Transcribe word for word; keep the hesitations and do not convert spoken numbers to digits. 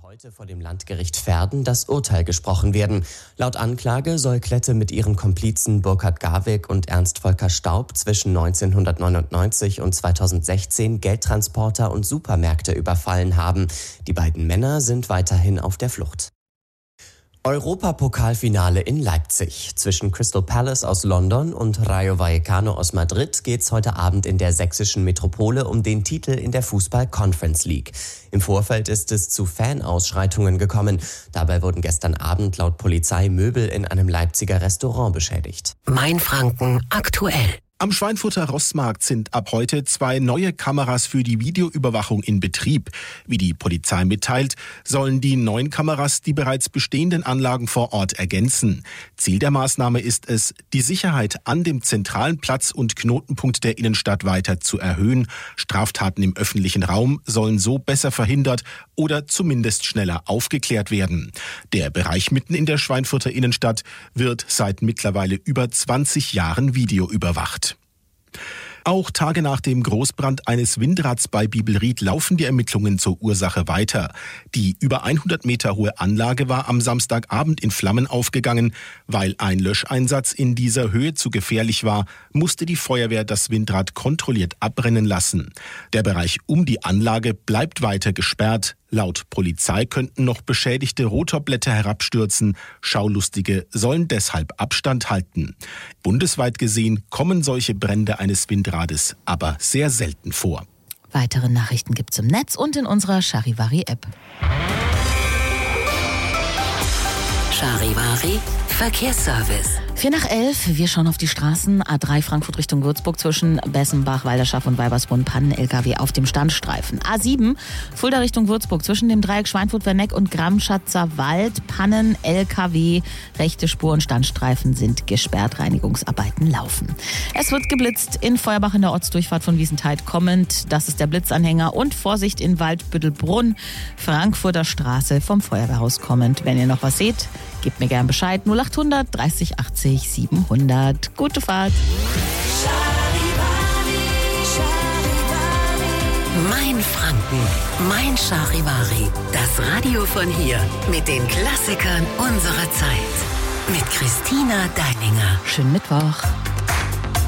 Heute vor dem Landgericht Verden das Urteil gesprochen werden. Laut Anklage soll Klette mit ihren Komplizen Burkhard Garwig und Ernst Volker Staub zwischen neunzehnhundertneunundneunzig und zweitausendsechzehn Geldtransporter und Supermärkte überfallen haben. Die beiden Männer sind weiterhin auf der Flucht. Europapokalfinale in Leipzig. Zwischen Crystal Palace aus London und Rayo Vallecano aus Madrid geht's heute Abend in der sächsischen Metropole um den Titel in der Fußball-Conference League. Im Vorfeld ist es zu Fanausschreitungen gekommen. Dabei wurden gestern Abend laut Polizei Möbel in einem Leipziger Restaurant beschädigt. Mainfranken aktuell. Am Schweinfurter Rossmarkt sind ab heute zwei neue Kameras für die Videoüberwachung in Betrieb. Wie die Polizei mitteilt, sollen die neuen Kameras die bereits bestehenden Anlagen vor Ort ergänzen. Ziel der Maßnahme ist es, die Sicherheit an dem zentralen Platz und Knotenpunkt der Innenstadt weiter zu erhöhen. Straftaten im öffentlichen Raum sollen so besser verhindert oder zumindest schneller aufgeklärt werden. Der Bereich mitten in der Schweinfurter Innenstadt wird seit mittlerweile über zwanzig Jahren videoüberwacht. Auch Tage nach dem Großbrand eines Windrads bei Bibelried laufen die Ermittlungen zur Ursache weiter. Die über hundert Meter hohe Anlage war am Samstagabend in Flammen aufgegangen. Weil ein Löscheinsatz in dieser Höhe zu gefährlich war, musste die Feuerwehr das Windrad kontrolliert abbrennen lassen. Der Bereich um die Anlage bleibt weiter gesperrt. Laut Polizei könnten noch beschädigte Rotorblätter herabstürzen. Schaulustige sollen deshalb Abstand halten. Bundesweit gesehen kommen solche Brände eines Windrades aber sehr selten vor. Weitere Nachrichten gibt's im Netz und in unserer Charivari-App. Charivari Verkehrsservice. Vier nach elf, wir schauen auf die Straßen. A drei Frankfurt Richtung Würzburg zwischen Bessenbach, Walderschaft und Weibersbrunn. Pannen-L K W auf dem Standstreifen. A sieben, Fulda Richtung Würzburg zwischen dem Dreieck Schweinfurt-Werneck und Gramschatzer Wald. Pannen-L K W, rechte Spur und Standstreifen sind gesperrt. Reinigungsarbeiten laufen. Es wird geblitzt in Feuerbach in der Ortsdurchfahrt von Wiesenthal kommend. Das ist der Blitzanhänger. Und Vorsicht in Waldbüttelbrunn, Frankfurter Straße vom Feuerwehrhaus kommend. Wenn ihr noch was seht, gebt mir gern Bescheid. null achthundert dreißig achtzig siebenhundert. Gute Fahrt. Mainfranken, mein Charivari. Das Radio von hier mit den Klassikern unserer Zeit. Mit Christina Deininger. Schönen Mittwoch.